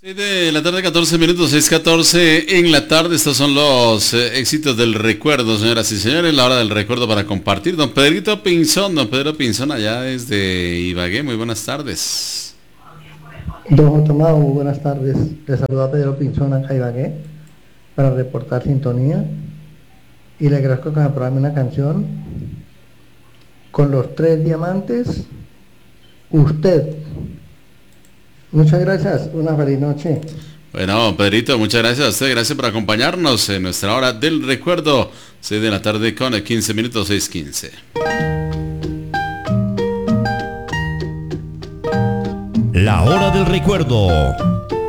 De la tarde, 14 minutos, 6:14 en la tarde. Estos son los éxitos del recuerdo, señoras y señores. La hora del recuerdo para compartir. Don Pedro Pinzón, allá desde Ibagué. Muy buenas tardes. Don Tomado, muy buenas tardes. Le saluda Pedro Pinzón acá en Ibagué para reportar sintonía. Y le agradezco que me programe una canción con los 3 diamantes. Usted. Muchas gracias, una feliz noche. Bueno, Pedrito, muchas gracias a usted, gracias por acompañarnos en nuestra hora del recuerdo, 6 de la tarde con 15 minutos, 6:15. La hora del recuerdo.